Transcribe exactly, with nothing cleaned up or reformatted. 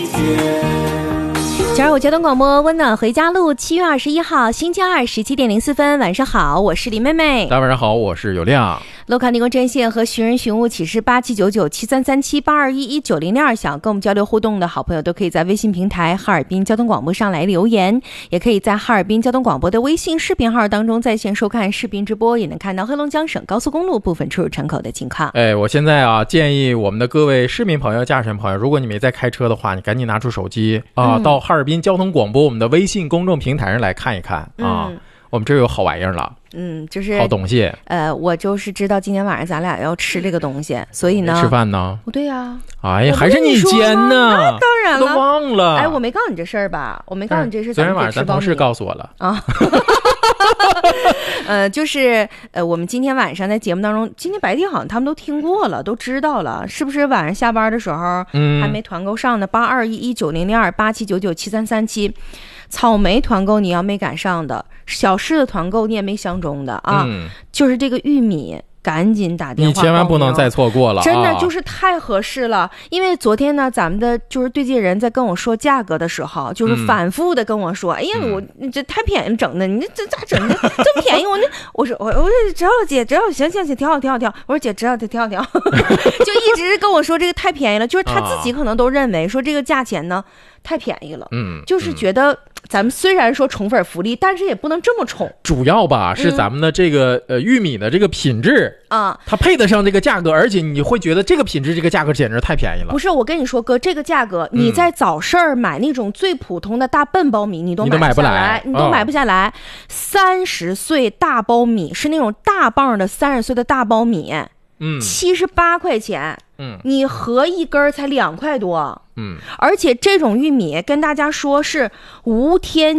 九二五交通广播温暖回家路，七月二十一号星期二十七点零四分，晚上好，我是李妹妹。 大家晚上好，我是有亮。 洛卡尼宫专线和寻人寻物启事八七九九七三三七八二一一九零零二，想跟我们交流互动的好朋友都可以在微信平台哈尔滨交通广播上来留言，也可以在哈尔滨交通广播的微信视频号当中在线收看视频直播，也能看到黑龙江省高速公路部分出入城口的情况。 哎，我现在啊建议我们的各位市民朋友、驾驶员朋友，如果你没在开车的话，你赶紧拿出手机啊、嗯，到哈尔滨交通广播我们的微信公众平台上来看一看啊。嗯，我们这有好玩意儿了。 嗯，就是好东西。 呃，我就是知道今天晚上咱俩要吃这个东西，所以呢， 吃饭呢？ 不对呀、 啊。哎呀，还是你煎呢？ 当然了， 都忘了。 哎，我没告诉你这事儿吧？我没告诉你这事。 昨天晚上咱同事告诉我了啊。 呃，就是呃，我们今天晚上在节目当中，今天白天好像他们都听过了，都知道了，是不是？晚上下班的时候，嗯，还没团购上呢，八二一一九零零二八七九九七三三七。草莓团购你要没赶上的，小柿的团购你也没相中的啊、嗯，就是这个玉米赶紧打电话， 你千万不能再错过了， 真的就是太合适了、啊。因为昨天呢，咱们的就是对接人在跟我说价格的时候，就是反复的跟我说：“嗯、哎呀，我你这太便宜了，整的，你这咋整的这么便宜？”我那我说我我说知道了姐，知道了，行行行，挺好挺好挺好。我说姐知道，挺好挺好，就一直跟我说这个太便宜了，就是他自己可能都认为说这个价钱呢太便宜了，嗯，就是觉得。咱们虽然说宠粉福利，但是也不能这么宠。 主要吧是咱们的这个、嗯、呃玉米的这个品质啊，它配得上这个价格，而且你会觉得这个品质这个价格简直太便宜了。 不是，我跟你说哥，这个价格你在早市儿买那种最普通的大笨苞米，你都买不下来，你都买不下来。三十岁大苞米是那种大棒的，三十岁的大苞米，嗯，七十八块钱。嗯，你合一根才两块多，嗯，而且这种玉米跟大家说是无添